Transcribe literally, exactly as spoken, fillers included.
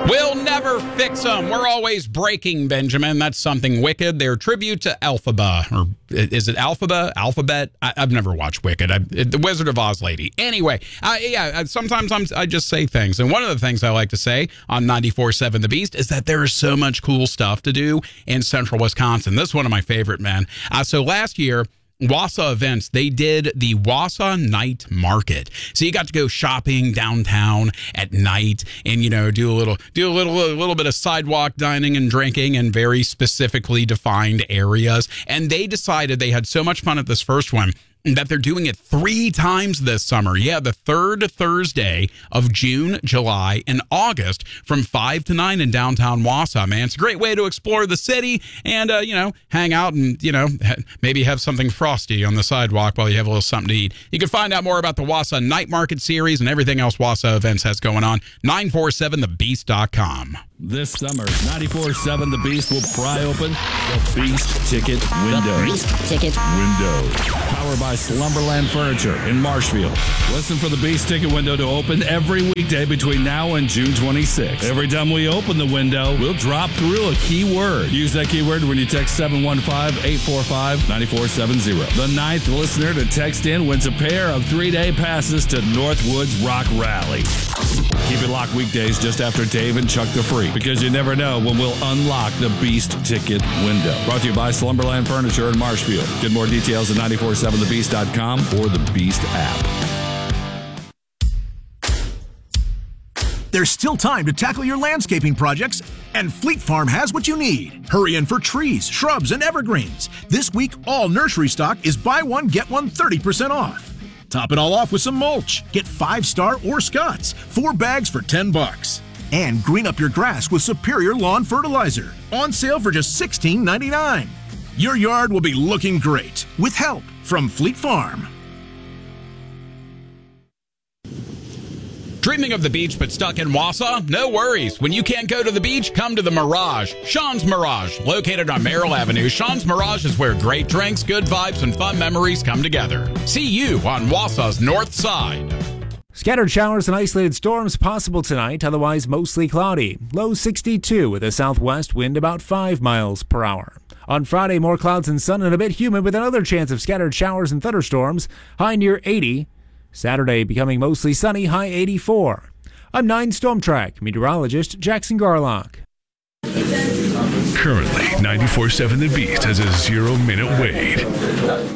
We'll never fix them. We're always breaking, Benjamin. That's something Wicked. Their tribute to Elphaba. Or is it Alphaba? Alphabet? I, I've never watched Wicked. I, the Wizard of Oz lady. Anyway, uh, yeah, sometimes I'm, I just say things. And one of the things I like to say on ninety-four point seven The Beast is that there is so much cool stuff to do in central Wisconsin. This is one of my favorite, man. Uh, so last year, Wausau Events, they did the Wausau Night Market. So you got to go shopping downtown at night and, you know, do a little do a little a little bit of sidewalk dining and drinking in very specifically defined areas. And they decided they had so much fun at this first one that they're doing it three times this summer. Yeah, the third Thursday of June, July, and August from five to nine in downtown Wausau, man. It's a great way to explore the city and, uh, you know, hang out and, you know, ha- maybe have something frosty on the sidewalk while you have a little something to eat. You can find out more about the Wausau Night Market series and everything else Wausau Events has going on. nine four seven the beast dot com. This summer, ninety-four point seven The Beast will pry open the Beast Ticket Window. The Beast Ticket Window. Powered by Slumberland Furniture in Marshfield. Listen for the Beast Ticket Window to open every weekday between now and June twenty-sixth. Every time we open the window, we'll drop through a keyword. Use that keyword when you text seven one five, eight four five, nine four seven zero. The ninth listener to text in wins a pair of three-day passes to Northwoods Rock Rally. Keep it locked weekdays just after Dave and Chuck the Freak, because you never know when we'll unlock the Beast Ticket Window. Brought to you by Slumberland Furniture in Marshfield. Get more details at nine four seven the beast dot com or the Beast app. There's still time to tackle your landscaping projects, and Fleet Farm has what you need. Hurry in for trees, shrubs, and evergreens. This week, all nursery stock is buy one, get one thirty percent off. Top it all off with some mulch. Get Five Star or Scott's, four bags for ten bucks. And green up your grass with Superior Lawn Fertilizer, on sale for just sixteen ninety-nine. Your yard will be looking great with help from Fleet Farm. Dreaming of the beach but stuck in Wausau? No worries. When you can't go to the beach, come to the Mirage. Sean's Mirage, located on Merrill Avenue. Sean's Mirage is where great drinks, good vibes, and fun memories come together. See you on Wausau's north side. Scattered showers and isolated storms possible tonight, otherwise mostly cloudy. Low sixty-two with a southwest wind about five miles per hour. On Friday, more clouds and sun and a bit humid with another chance of scattered showers and thunderstorms, high near eighty. Saturday becoming mostly sunny, high eighty-four. I'm nine Storm Track meteorologist Jackson Garlock. Currently, ninety-four point seven The Beast has a zero-minute wait.